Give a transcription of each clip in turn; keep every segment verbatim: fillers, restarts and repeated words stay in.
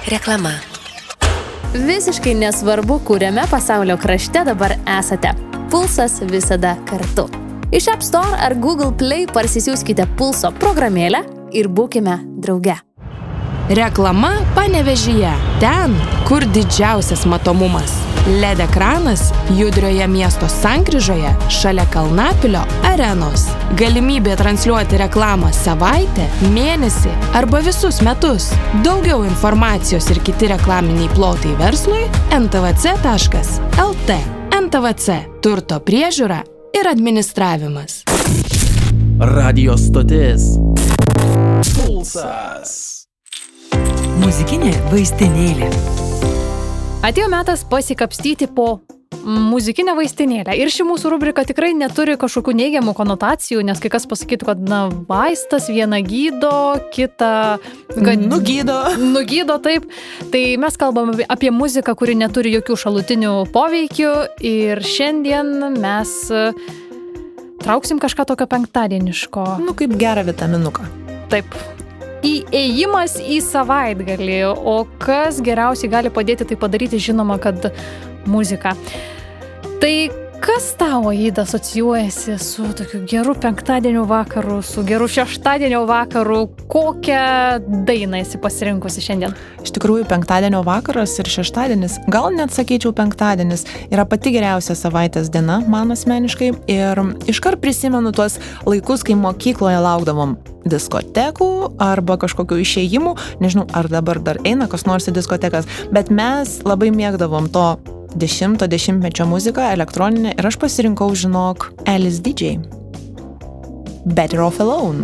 Reklama. Visiškai nesvarbu, kuriame pasaulio krašte dabar esate. Pulsas visada kartu. Iš App Store ar Google Play parsisiųskite Pulso programėlę ir būkime drauge. Reklama Panevėžyje. Ten, kur didžiausias matomumas. L E D ekranas judrioje miesto sankryžoje šalia Kalnapilio arenos. Galimybė transliuoti reklamą savaitę, mėnesį arba visus metus. Daugiau informacijos ir kiti reklaminiai plotai verslui en te ve ce taškas el te. en te ve ce – turto priežiūra ir administravimas. Radio stotis Pulsas. Muzikinė vaistinėlė. Atėjo metas pasikapstyti po muzikinę vaistinėlę. Ir ši mūsų rubrika tikrai neturi kažkokių neigiamų konotacijų, nes kai kas pasakytų, kad na, vaistas vieną gydo, kitą... Kad... Nugydo. Nugydo, taip. Tai mes kalbam apie muziką, kuri neturi jokių šalutinių poveikių. Ir šiandien mes trauksim kažką tokio penktadieniško. Nu, kaip gerą vitaminuką. Taip. Įėjimas į savaitgalį, o kas geriausiai gali padėti tai padaryti, žinoma, kad muzika. Tai kas tavo, Aida, asocijuojasi su tokiu geru penktadienio vakaru, su geru šeštadienio vakaru? Kokią dainą esi pasirinkusi šiandien? Iš tikrųjų, penktadienio vakaras ir šeštadienis, gal net sakyčiau penktadienis, yra pati geriausia savaitės diena, man asmeniškai. Ir iškart prisimenu tuos laikus, kai mokykloje laukdavom diskotekų arba kažkokių išėjimų. Nežinau, ar dabar dar eina kas nors į diskotekas, bet mes labai mėgdavom to dešimto dešimtmečio muziką, elektroninę, ir aš pasirinkau, žinok, Alice džy džей. Better Off Alone.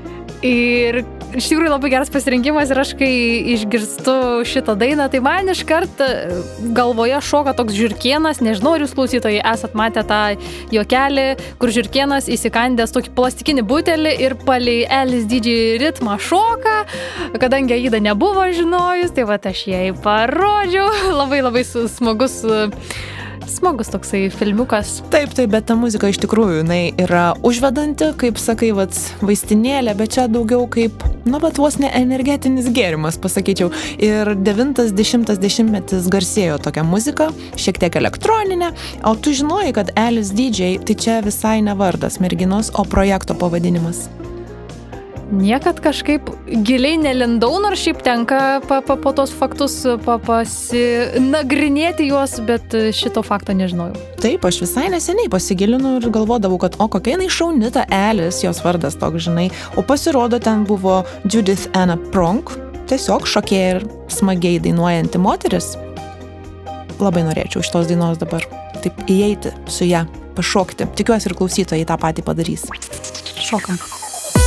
Ir iš tikrųjų labai geras pasirinkimas, ir aš kai išgirstu šitą dainą, tai man iškart galvoje šoka toks žiurkėnas, nežinau, ar jūs klausytojai esat matę tą juokelį, kur žiurkėnas įsikandęs tokį plastikinį butelį ir palei Alice džy džей ritmą šoka, kadangi Aida nebuvo žinojus, tai va aš jai parodžiau, labai labai smagus Smagus toksai filmiukas. Taip, taip, bet ta muzika iš tikrųjų, jinai yra užvedanti, kaip sakai, vat, vaistinėlė, bet čia daugiau kaip, na, bet vos ne energetinis gėrimas, pasakyčiau. Ir devintas, dešimtas dešimtmetis garsėjo tokia muzika, šiek tiek elektroninė, o tu žinojai, kad Alice džy džей tai čia visai ne vardas merginos, o projekto pavadinimas. Niekad kažkaip giliai nelindau, nors šiaip tenka pa, pa, po tos faktus pa, pasinagrinėti juos, bet šito fakto nežinojau. Taip, aš visai neseniai pasigilinau ir galvodavau, kad o kokia jinai šauni ta Alice, jos vardas toks, žinai. O pasirodo, ten buvo Judith Anna Pronk, tiesiog šokėja ir smagiai dainuojanti moteris. Labai norėčiau šitos dainos dabar taip įeiti su ją, pašokti. Tikiuosi ir klausytojai tą patį padarys. Šokam.